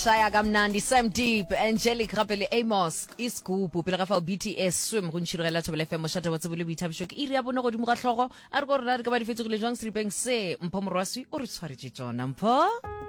Shaya Gamnandi, Sam Deep, Angelic Rapele Amos, Iskupu, Pilarafa BTS, Swim, Runchirela to FM, Shata, what's a little bit Tabshuk, Iria Bono, Muratlogo, Argo Radgabadi Fitu Lejon Stripeng, say, Mpomrasi, or Swarichon, Nampo.